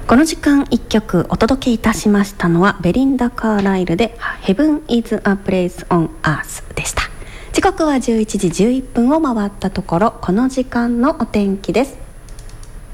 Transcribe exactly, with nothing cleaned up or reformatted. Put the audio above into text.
この時間いっきょくお届けいたしましたのはベリンダ・カーライルで Heaven is a place on earth でした。時刻はじゅういちじじゅういっぷんを回ったところ、この時間のお天気です。